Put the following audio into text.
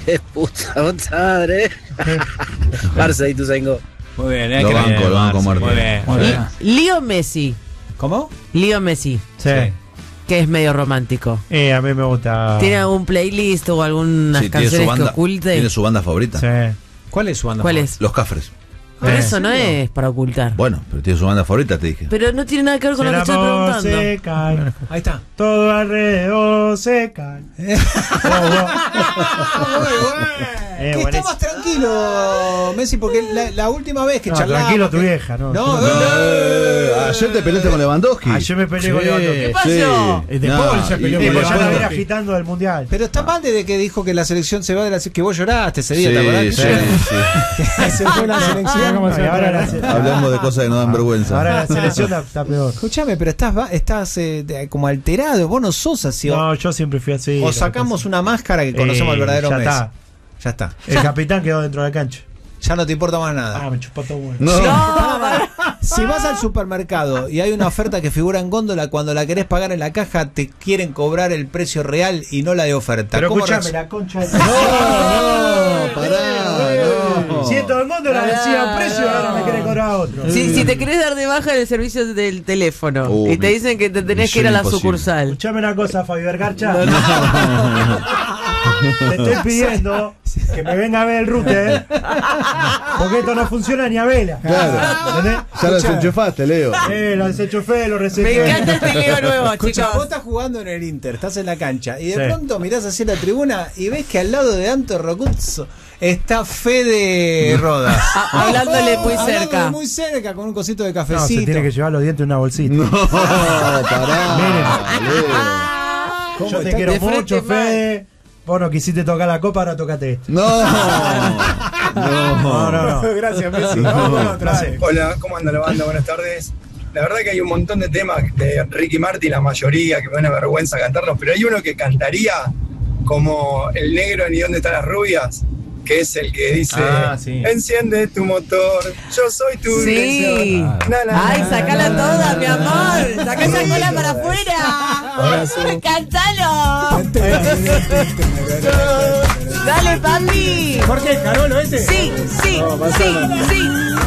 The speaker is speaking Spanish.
Qué puta madre. Barça y tu Sengo. Muy bien, Lo banco, Martín. Muy bien. Muy bien. Leo Messi. ¿Cómo? Leo Messi, Sí. que es medio romántico. A mí me gusta. ¿Tiene algún playlist o algunas Sí, tiene su canciones banda, que oculte? tiene su banda favorita. Sí. ¿Cuál es su banda? ¿Cuál favorita? es? Los Cafres. Pero eso no es para ocultar. Bueno, pero tiene su banda favorita, te dije. Pero no tiene nada que ver con Si lo que el estoy amor preguntando. se cae, Ahí está. todo alrededor se cae. Que está buenísimo. más tranquilo, Messi, porque la última vez que No, charlamos. tranquilo tu vieja, ¿no? No, Ayer te peleaste con Lewandowski. Ayer me peleé con Lewandowski. ¿Qué pasó? Y después No, se peleó y con después ya la Lewandowski. viene agitando del mundial. pero está mal desde que dijo que la selección se va de la que vos lloraste ese día, ¿te acordás? Sí, Que se fue la selección. No, y ahora Hablamos de cosas que no dan vergüenza. Ahora la selección está peor. Escuchame, pero estás como alterado, vos no sos así. No, yo siempre fui así. O sacamos una máscara que conocemos al verdadero ya Messi. está. Ya está. El capitán quedó dentro de la cancha. Ya no te importa más nada. Me chupó todo bueno. No. Si vas al supermercado y hay una oferta que figura en góndola, cuando la querés pagar en la caja te quieren cobrar el precio real y no la de oferta. Pero ¿Cómo escuchame, reacc- la concha de... No, pará, no. Si todo el mundo la decía un precio, ahora me quiere cobrar otro. Si te querés dar de baja en el servicio del teléfono y te dicen que te tenés que ir a la misión imposible. sucursal. Escuchame una cosa, Fabio Vergarcha. Te estoy pidiendo que me venga a ver el router, porque esto no funciona ni a vela. Claro. ¿Entendés? Ya lo desenchufaste, Leo. Lo desenchufé, lo reseté. Me encanta este Leo nuevo, Escucha, chicos. vos estás jugando en el Inter, estás en la cancha y de Sí. pronto mirás hacia la tribuna y ves que al lado de Anto Rocuzzo está Fede Rodas. Hablándole muy Hablándole cerca. muy cerca con un cosito de No, cafecito. se tiene que llevar los dientes en una bolsita. No, pará. Leo. ¿Cómo Yo te está? quiero de frente mucho, Fede. Vos no quisiste tocar la copa, ahora tocate este. No. No. Gracias, Messi. Vamos con otra. Dale. Hola, ¿cómo anda la banda? Buenas tardes. La verdad que hay un montón de temas de Ricky Martin, la mayoría, que me da vergüenza cantarlos, pero hay uno que cantaría como el negro ni dónde están las rubias, que es el que dice, Sí. enciende tu motor, yo soy tu Sí. dirección. Na, na, Ay, na, sacala na, toda, na, mi na, amor. na, Saca esa na, cola na, para na. afuera. ¡Cántalo! Dale, papi. ¿Por qué, Carolo, ese? Sí.